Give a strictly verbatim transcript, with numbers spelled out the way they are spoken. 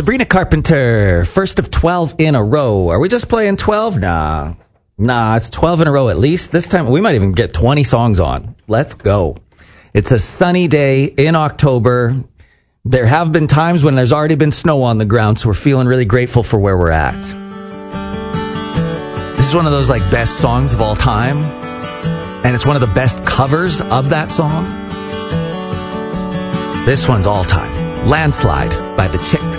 Sabrina Carpenter, first of twelve in a row. Are we just playing twelve? Nah. Nah, it's twelve in a row at least. This time we might even get twenty songs on. Let's go. It's a sunny day in October. There have been times when there's already been snow on the ground, so we're feeling really grateful for where we're at. This is one of those like best songs of all time, and it's one of the best covers of that song. This one's all time. Landslide by the Chicks.